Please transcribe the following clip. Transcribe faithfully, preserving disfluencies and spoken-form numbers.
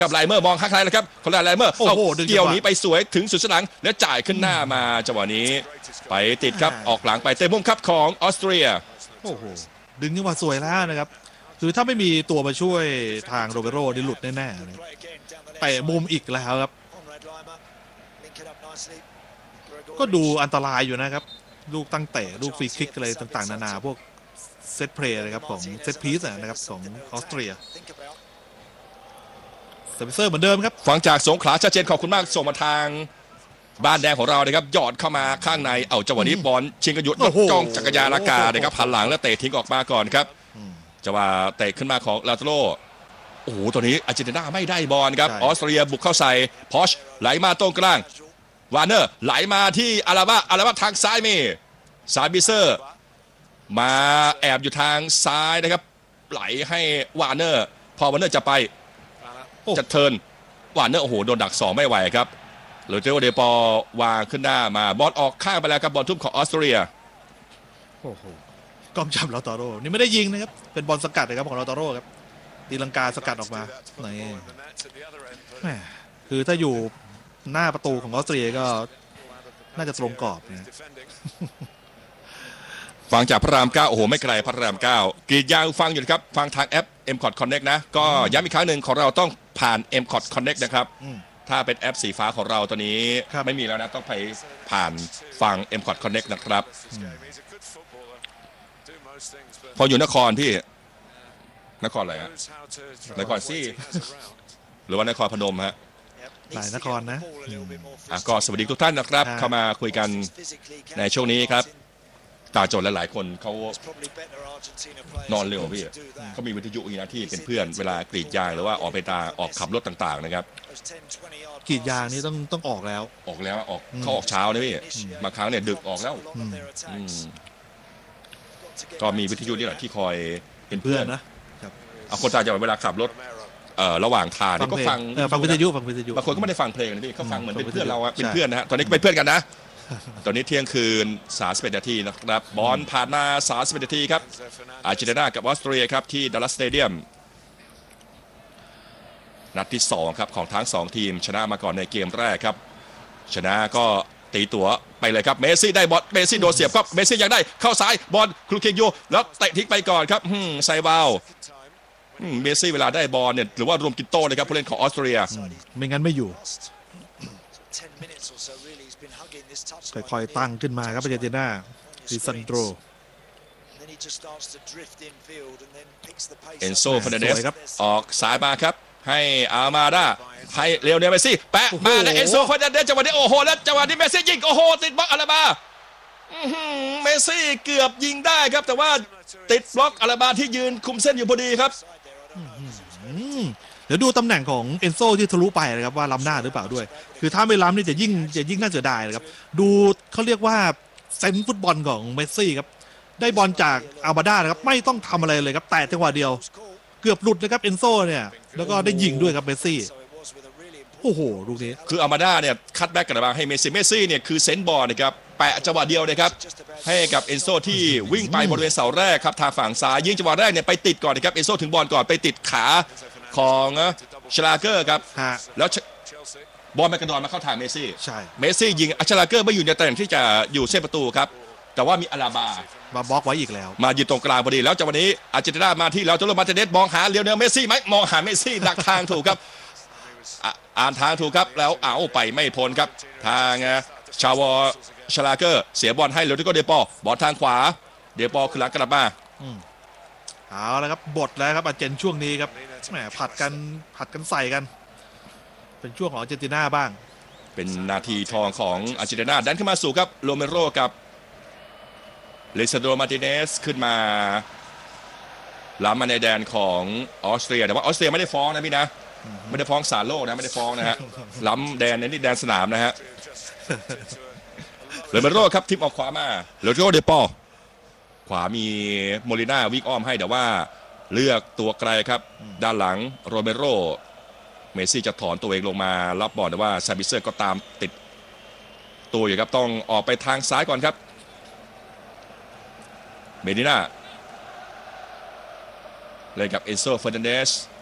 กับไลเมอร์มองข้างใครแล้วครับคนละไลเมอร์เอาเกี่ยวหนีไปสวยถึงสุดสนามแล้วจ่ายขึ้นหน้ามาจังหวะนี้ไปติดครับออกหลังไปเตะมุมครับของออสเตรียโอ้โหดึงจังหวะสวยแล้วนะครับคือถ้าไม่มีตัวมาช่วยทางโรเบโรนี่หลุดแน่ๆเตะมุมอีกแล้วครับก็ดูอันตรายอยู่นะครับลูกตั้งเตะลูกฟรีคิกอะไรต่างๆนานาพวกเซตเพลย์นะครับของเซตพีซนะครับของออสเตรียเซอร์วิเซอร์เหมือนเดิมครับฟังจากสงขลาชัดเจนขอบคุณมากส่งมาทางบ้านแดงของเรานะครับหยอดเข้ามาข้างในเอาจังหวะนี้บอลชิงกันหยุดจ้องจักรยานอากาศนะครับหันหลังแล้วเตะทิ้งออกมาก่อนครับจังหวะเตะขึ้นมาของลาโตโรโอ้โหตัวนี้อาร์เจนตินาไม่ได้บอลครับออสเตรียบุกเข้าใส่พอชไหลมาตรงกลางวาร์เนอร์ไหลมาที่อาราบาอาราบาทางซ้ายมีซาบิเซอร์มาแอบอยู่ทางซ้ายนะครับไหลให้วาร์เนอร์พอวาร์เนอร์จะไปจะเทิร์นวาร์เนอร์โอ้โหโดนดักสองไม่ไหวครับโรเจโอเดปอวางขึ้นหน้ามาบอลออกข้างไปแล้วครับบอลทุ่มของออสเตรียโอ้โหกอมจับลาตาโร่นี่ไม่ได้ยิงนะครับเป็นบอลสกัดนะครับของลาตาโร่ครับตีลังกาสกัดออกมานี่คือถ้าอยู่หน้าประตูของออสเตรียก็น่าจะตรงกรอบนะฟังจากพระรามเก้าโอ้โหไม่ไกลพระรามเก้ากรีดยางฟังอยู่ครับฟังทางแอป เอ็ม คอท Connect นะก็ย้ำอีกครั้งหนึ่งของเราต้องผ่าน เอ็ม คอท Connect นะครับถ้าเป็นแอปสีฟ้าของเราตอนนี้ไม่มีแล้วนะต้องไปผ่านฟัง เอ็ม คอท Connect นะครับพออยู่นครพี่นครอะไรฮะนครซี่หรือว่านครพนมฮะหลายนครนะอ่ะก็สวัสดีทุกท่านนะครับเข้ามาคุยกันในช่วงนี้ครับตาจนและหลายคนเขานอนเร็วพี่เขามีวิทยุอีกนะที่เป็นเพื่อนเวลากรีดยางหรือว่าออกไปตาออกขับรถต่างๆนะครับกรีดยางนี่ต้องต้องออกแล้วออกแล้วออกเขาออกเช้านะพี่บางครั้งเนี่ยดึกออกแล้วก็มีวิทยุนี่แหละที่คอยเป็นเพื่อนนะเอาคนตาจะเวลาขับรถระหว่างทางก็ฟังฟังวิทยุฟังวิทยุบางคนก็ไม่ได้ฟังเพลงนะพี่เขาฟังเหมือนเป็นเพื่อนเราเป็นเพื่อนนะฮะตอนนี้ก็เป็นเพื่อนกันนะตอนนี้เที่ยงคืนสามสิบเอ็ดนาทีนะครับบอลผ่านมาสามสิบเอ็ดนาทีครับอาร์เจนตินากับออสเตรียครับที่ดัลลัสสเตเดียมนัดที่สองครับของทั้งสองทีมชนะมาก่อนในเกมแรกครับชนะก็ตีตั๋วไปเลยครับเมสซี่ได้บอลเมสซี่โดนเสียบครับเมสซี่ยังได้เข้าซ้ายบอลครูเคโยแล้วเตะทิ้งไปก่อนครับไซวาลเมสซี่เวลาได้บอลเนี่ยหรือว่ารวมกินโต้เลยครับผู้เล่นของออสเตรียไม่งั้นไม่อยู่ค่อยๆตั้งขึ้นมาครับอาร์เจนตินาดิซันโดรเอนโซฟาเนเดสออกสายมาครับให้อามาดาให้เลโอเนลเมสซี่แปะมาแล้วเอนโซฟาเนเดสจังหวะนี้โอ้โหแล้วจังหวะนี้เมสซี่ยิงโอ้โหติดบล็อกอะไรมาเมสซี่เกือบยิงได้ครับแต่ว่าติดบล็อกอะไรมาที่ยืนคุมเส้นอยู่พอดีครับเดี๋ยวดูตำแหน่งของเอนโซที่ทะลุไปนะครับว่าล้ำหน้าหรือเปล่าด้วยคือถ้าไม่ล้ำนี่จะยิ่งจะยิ่งน่าเสียดายนะครับดูเขาเรียกว่าเซนส์ฟุตบอลของเมสซี่ครับได้บอลจากอาบาด้านะครับไม่ต้องทำอะไรเลยครับแต่จังหวะเดียวเกือบหลุดนะครับเอนโซเนี่ยแล้วก็ได้ยิงด้วยครับเมสซี่โอ้โหลูกนี้คืออามาด้าเนี่ยคัตแบ็กกลับมาให้เมสซี่เมสซี่เนี่ยคือเซนส์บอลนะครับแปะจังหวะเดียวนะครับให้กับเอนโซที่วิ่งไปบริเวณเสาแรกครับทางฝั่งซ้ายยิงจังหวะแรกเนี่ยไปติดก่อนนะครับเอนโซถึงบอลก่อนไปติดขาของชลาเกอร์ครับแล้วบอลมันกระดอนมาเข้าทางเมสซี่ใช่เมสซี่ยิงอัชลาเกอร์ไม่อยู่ในตำแหน่งที่จะอยู่เส้นประตูครับแต่ว่ามีอาราบามาบล็อกไว้อีกแล้วมายืนตรงกลางพอดีแล้วจังหวะนี้อาร์เจนตินามาที่แล้วจะลงมาเตเดสมองหาเลียวเนลเมสซี่ไหมมองหาเมสซี่ดักทางถูกครับอ่านทางถูกครับแล้วเอาไปไม่พ้นครับทางชาวชลาเกอร์เสียบอลให้โรดิโกเดปอบอลทางขวาเดปอคือหลังกลับมาเอาละครับบทแล้วครับอาร์เจนช่วงนี้ครับแหมผัดกันผัดกันใส่กันเป็นช่วงของอาร์เจนตินาบ้างเป็นนาทีทองของอาร์เจนตินาดันขึ้นมาสู่ครับโรเมโรกับเลซาโดมาร์ติเนสขึ้นมาล้ำมาในแดนของออสเตรียแต่ว่าออสเตรียไม่ได้ฟ้องนะพี่นะไม่ได้ฟ้องศาลโลกนะไม่ได้ฟ้องนะฮะล้ำแดนในนี่แดนสนามนะฮะโรเมโรครับทิปออกขวามาโรดิโกเดปอขวามีโมลิน่าวิ่งอ้อมให้แต่ว่าเลือกตัวไกลครับด้านหลังโรเมโรเมสซี่จะถอนตัวเองลงมารับบอลแต่ว่าซาบิเซอร์ก็ตามติดตัวอยู่ครับต้องออกไปทางซ้ายก่อนครับเมดิน่าเลยกับเอนโซเฟอร์นันเดส